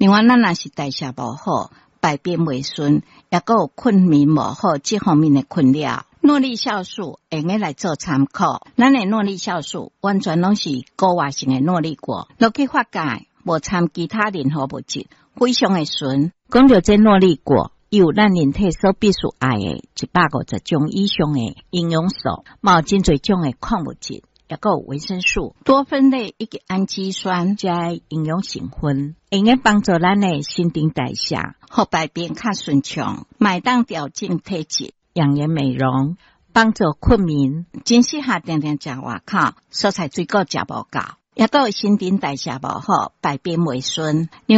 另外，咱若是代谢无好，排便袂顺，也佫有困眠无好这方面的困扰。诺丽酵素会用来做参考，咱的诺丽酵素完全拢是高活性的诺丽果，落去发酵，无掺其他任何物质，非常的纯。讲到这诺丽果，有咱人体所必须爱的150种以上的营养素，嘛有真侪种的矿物质，也佫有维生素、多酚类以及氨基酸加营养成分，用来帮助咱的新陈代谢，互排便较顺畅，买当调整体质。养颜美容，帮助困眠，真适合定定食外口，蔬菜水果食无够，也佫有新陈代谢无好，排便袂顺。